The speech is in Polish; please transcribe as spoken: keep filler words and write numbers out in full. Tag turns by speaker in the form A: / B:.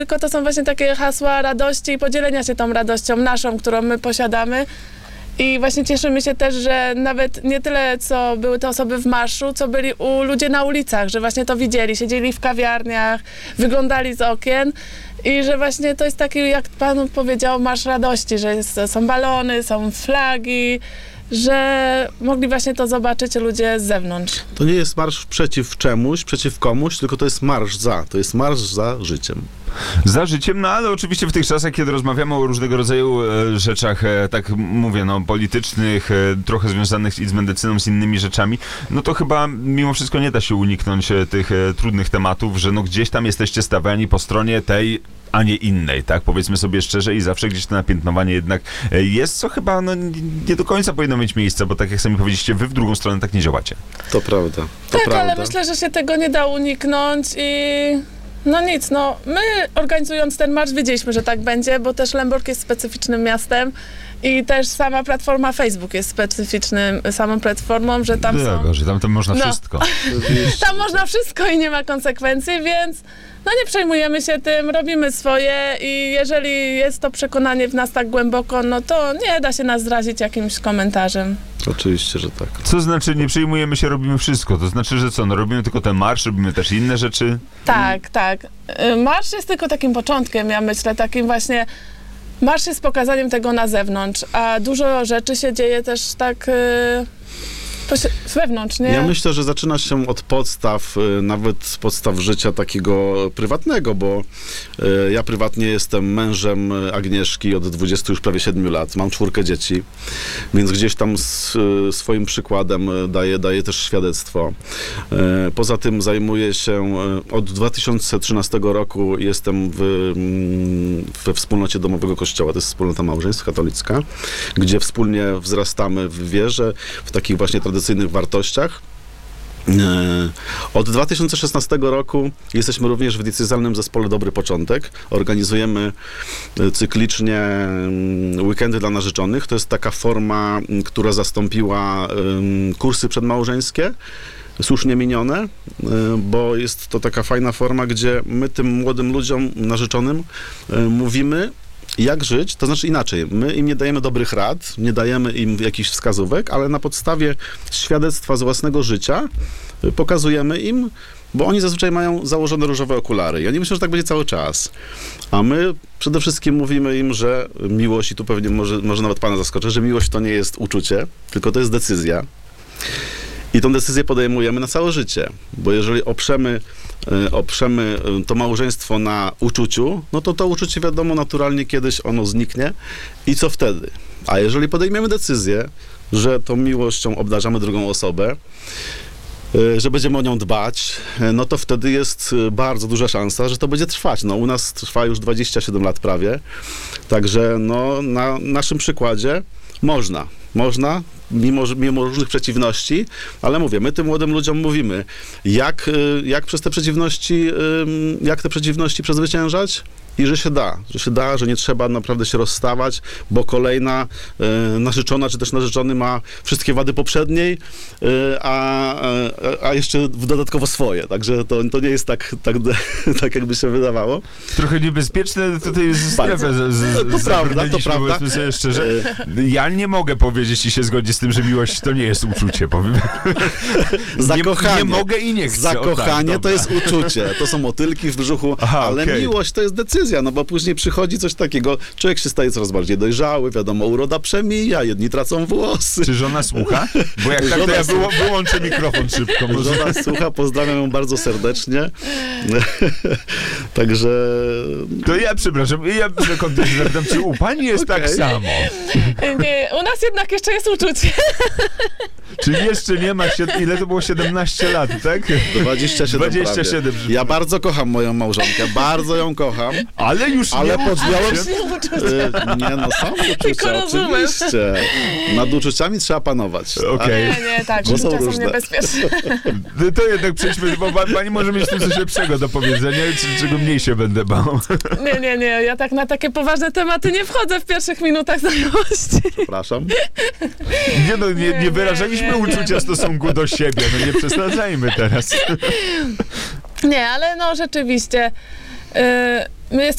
A: Tylko to są właśnie takie hasła radości i podzielenia się tą radością naszą, którą my posiadamy. I właśnie cieszymy się też, że nawet nie tyle, co były te osoby w marszu, co byli u ludzie na ulicach, że właśnie to widzieli, siedzieli w kawiarniach, wyglądali z okien i że właśnie to jest taki, jak Pan powiedział, marsz radości, że jest, są balony, są flagi, że mogli właśnie to zobaczyć ludzie z zewnątrz.
B: To nie jest marsz przeciw czemuś, przeciw komuś, tylko to jest marsz za. To jest marsz za życiem.
C: Za życiem, no ale oczywiście w tych czasach, kiedy rozmawiamy o różnego rodzaju e, rzeczach, e, tak mówię, no politycznych, e, trochę związanych i z medycyną, z innymi rzeczami, no to chyba mimo wszystko nie da się uniknąć e, tych e, trudnych tematów, że no gdzieś tam jesteście stawiani po stronie tej, a nie innej, tak? Powiedzmy sobie szczerze i zawsze gdzieś to napiętnowanie jednak e, jest, co chyba no, nie do końca powinno mieć miejsca, bo tak jak sami powiedzieliście, wy w drugą stronę tak nie działacie.
B: To prawda. To
A: tak,
B: prawda.
A: Ale myślę, że się tego nie da uniknąć i no nic, no my organizując ten marsz wiedzieliśmy, że tak będzie, bo też Lęborg jest specyficznym miastem i też sama platforma Facebook jest specyficznym, samą platformą, że tam są...
C: Boże, tam, tam można
A: no.
C: wszystko.
A: Tam można wszystko i nie ma konsekwencji, więc no nie przejmujemy się tym, robimy swoje i jeżeli jest to przekonanie w nas tak głęboko, no to nie da się nas zrazić jakimś komentarzem.
B: Oczywiście, że tak.
C: Co znaczy nie przejmujemy się, robimy wszystko? To znaczy, że co? No robimy tylko ten marsz, robimy też inne rzeczy?
A: Tak, tak. Marsz jest tylko takim początkiem, ja myślę, takim właśnie... Marsz jest pokazaniem tego na zewnątrz, a dużo rzeczy się dzieje też tak yy, wewnątrz, nie?
B: Ja myślę, że zaczyna się od podstaw, y, nawet podstaw życia takiego prywatnego, bo y, ja prywatnie jestem mężem Agnieszki od dwudziestu już prawie siedmiu lat. Mam czwórkę dzieci, więc gdzieś tam z y, swoim przykładem daję, daję też świadectwo. Y, poza tym zajmuję się y, od dwa tysiące trzynastego roku jestem w, y, we wspólnocie domowego kościoła, to jest wspólnota małżeństw katolicka, gdzie wspólnie wzrastamy w wierze, w takich właśnie tradycyjnych wartościach. Od dwa tysiące szesnastego roku jesteśmy również w diecezjalnym zespole Dobry Początek. Organizujemy cyklicznie weekendy dla narzeczonych. To jest taka forma, która zastąpiła kursy przedmałżeńskie, słusznie minione, bo jest to taka fajna forma, gdzie my tym młodym ludziom narzeczonym mówimy, jak żyć, to znaczy inaczej, my im nie dajemy dobrych rad, nie dajemy im jakichś wskazówek, ale na podstawie świadectwa z własnego życia pokazujemy im, bo oni zazwyczaj mają założone różowe okulary i oni myślą, że tak będzie cały czas. A my przede wszystkim mówimy im, że miłość, i tu pewnie może, może nawet pana zaskoczę, że miłość to nie jest uczucie, tylko to jest decyzja. I tą decyzję podejmujemy na całe życie, bo jeżeli oprzemy, y, oprzemy to małżeństwo na uczuciu, no to to uczucie, wiadomo, naturalnie kiedyś ono zniknie i co wtedy? A jeżeli podejmiemy decyzję, że tą miłością obdarzamy drugą osobę, y, że będziemy o nią dbać, y, no to wtedy jest bardzo duża szansa, że to będzie trwać. No u nas trwa już dwadzieścia siedem lat prawie, także no na naszym przykładzie można, można, Mimo, mimo różnych przeciwności, ale mówię, my tym młodym ludziom mówimy, jak, jak przez te przeciwności, jak te przeciwności przezwyciężać i że się da, że się da, że nie trzeba naprawdę się rozstawać, bo kolejna y, narzeczona, czy też narzeczony ma wszystkie wady poprzedniej, y, a, a jeszcze dodatkowo swoje, także to, to nie jest tak, tak, tak, jakby się wydawało.
C: Trochę niebezpieczne tutaj jest strefę. Z, z,
B: to prawda, to prawda.
C: Sobie szczerze. Ja nie mogę powiedzieć i się zgodzić z tym, że miłość to nie jest uczucie, powiem.
B: Zakochanie.
C: Nie, nie mogę i nie chcę.
B: Zakochanie
C: tak,
B: to jest uczucie, to są motylki w brzuchu, Aha, ale okay. Miłość to jest decyzja, no bo później przychodzi coś takiego, człowiek się staje coraz bardziej dojrzały, wiadomo, uroda przemija, jedni tracą włosy.
C: Czy żona słucha? Bo jak tak, to ja wyło, wyłączę mikrofon szybko. Może.
B: Żona słucha, pozdrawiam ją bardzo serdecznie. Także...
C: To ja przepraszam, ja kontynuuję, czy u pani jest okay. tak samo?
A: Nie, u nas jednak jeszcze jest uczucie.
C: Czyli jeszcze nie ma, ile to było, siedemnaście lat, tak?
B: dwadzieścia siedem
C: dwadzieścia siedem.
B: Ja bardzo kocham moją małżonkę, bardzo ją kocham.
C: Ale już
B: ale
C: nie
B: podjąłem... Y, nie, no są uczucia, oczywiście. Nad uczuciami trzeba panować.
C: Okay.
A: Nie, nie, tak, uczucia są, są niebezpieczne.
C: To jednak przejdźmy, bo pani może mieć tu coś lepszego do powiedzenia, czy czego mniej się będę bał.
A: Nie, nie, nie, ja tak na takie poważne tematy nie wchodzę w pierwszych minutach znajomości.
B: Przepraszam.
C: Nie, no, nie, nie wyrażaliśmy nie, nie, uczucia w stosunku do siebie, no nie przesadzajmy teraz.
A: Nie, ale no rzeczywiście... Yy, my